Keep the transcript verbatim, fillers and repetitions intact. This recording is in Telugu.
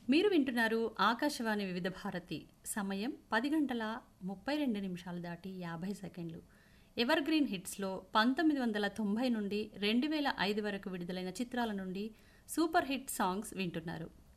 మీరు వింటున్నారు ఆకాశవాణి వివిధ భారతి. సమయం పది గంటల ముప్పై రెండు నిమిషాలు దాటి యాభై సెకండ్లు. ఎవర్ గ్రీన్ హిట్స్లో పంతొమ్మిది వందల తొంభై నుండి రెండు వేల ఐదు వరకు విడుదలైన చిత్రాల నుండి సూపర్ హిట్ సాంగ్స్ వింటున్నారు.